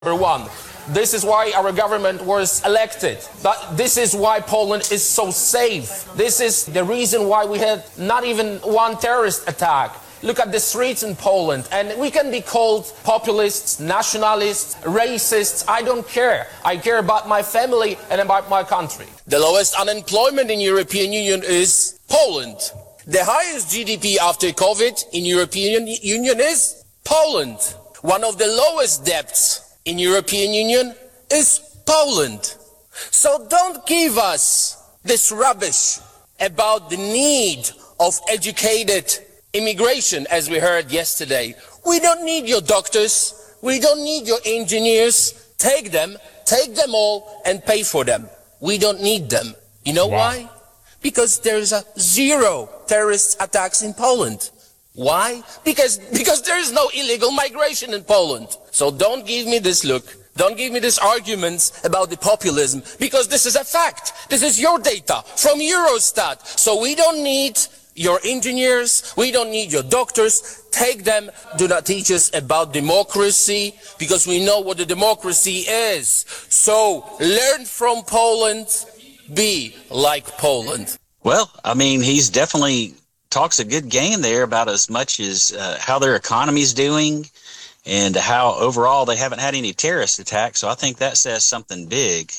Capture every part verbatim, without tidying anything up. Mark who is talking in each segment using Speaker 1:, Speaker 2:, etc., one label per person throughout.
Speaker 1: Number one, this is why our government was elected. But this is why Poland is so safe. This is the reason why we had not even one terrorist attack. Look at the streets in Poland, and we can be called populists, nationalists, racists. I don't care. I care about my family and about my country. The lowest unemployment in European Union is Poland. The highest G D P after COVID in European Union is Poland. One of the lowest debts in European Union is Poland. So don't give us this rubbish about the need of educated immigration, as we heard yesterday. We don't need your doctors. We don't need your engineers. Take them, take them all and pay for them. We don't need them. You know wow. why? Because there's a zero terrorist attacks in Poland. Why? Because because there is no illegal migration in Poland. So don't give me this look. Don't give me these arguments about the populism, because this is a fact. This is your data from Eurostat. So we don't need your engineers. We don't need your doctors. Take them. Do not teach us about democracy, because we know what the democracy is. So learn from Poland. Be like Poland.
Speaker 2: Well, I mean, he's definitely talks a good game there about as much as uh, how their economy's doing and how overall they haven't had any terrorist attacks. So I think that says something big.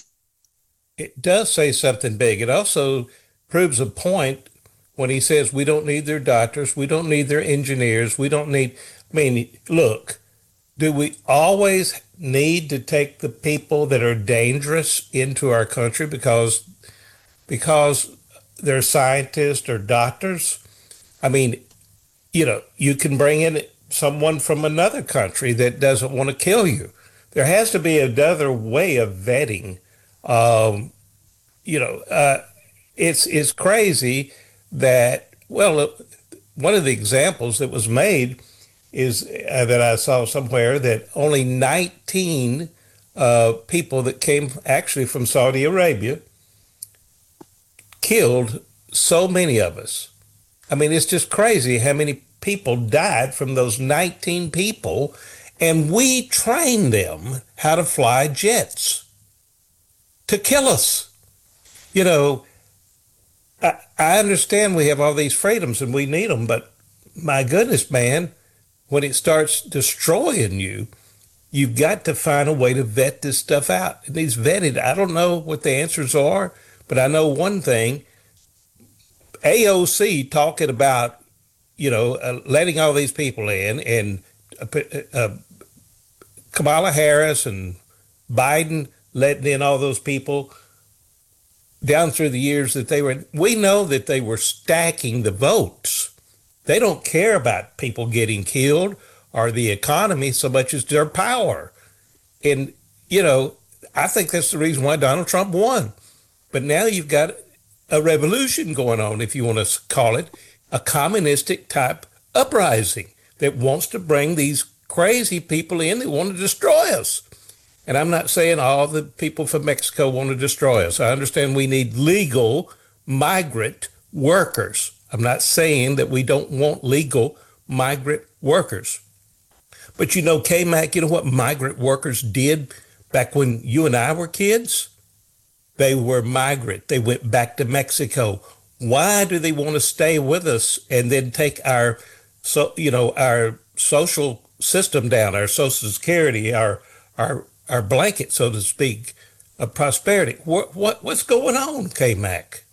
Speaker 3: It does say something big. It also proves a point when he says we don't need their doctors, we don't need their engineers, we don't need, I mean, look, do we always need to take the people that are dangerous into our country because because they're scientists or doctors? I mean, you know, you can bring in someone from another country that doesn't want to kill you. There has to be another way of vetting. Um, you know, uh, it's it's crazy that, well, one of the examples that was made is uh, that I saw somewhere that only nineteen uh, people that came actually from Saudi Arabia killed so many of us. I mean, it's just crazy how many people died from those nineteen people, and we trained them how to fly jets to kill us. You know, I, I understand we have all these freedoms and we need them, but my goodness, man, when it starts destroying you, you've got to find a way to vet this stuff out. It needs vetted. I don't know what the answers are, but I know one thing. A O C talking about, you know, uh, letting all these people in, and uh, uh, Kamala Harris and Biden letting in all those people down through the years that they were, we know that they were stacking the votes. They don't care about people getting killed or the economy so much as their power. And, you know, I think that's the reason why Donald Trump won. But now you've got a revolution going on, if you want to call it, a communistic type uprising that wants to bring these crazy people in that want to destroy us. And I'm not saying all the people from Mexico want to destroy us. I understand we need legal migrant workers. I'm not saying that we don't want legal migrant workers. But you know, K-Mac, you know what migrant workers did back when you and I were kids? They were migrant. They went back to Mexico. Why do they want to stay with us and then take our, so you know, our social system down, our Social Security, our our our blanket, so to speak, of prosperity? What what what's going on, K-Mac?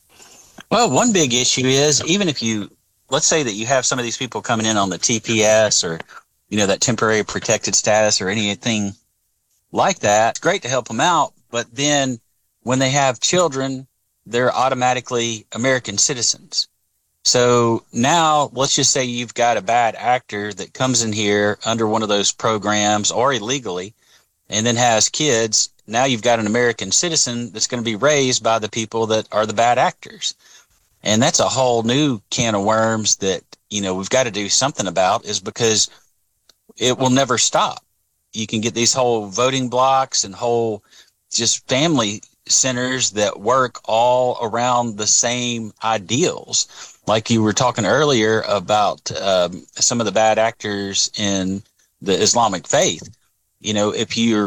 Speaker 2: Well, one big issue is, even if you, let's say that you have some of these people coming in on the T P S or, you know, that temporary protected status or anything like that, it's great to help them out, but then when they have children, they're automatically American citizens. So now let's just say you've got a bad actor that comes in here under one of those programs or illegally and then has kids. Now you've got an American citizen that's going to be raised by the people that are the bad actors. And that's a whole new can of worms that, you know, we've got to do something about, is because it will never stop. You can get these whole voting blocks and whole just family centers that work all around the same ideals. Like you were talking earlier about um, some of the bad actors in the Islamic faith. You know, if you're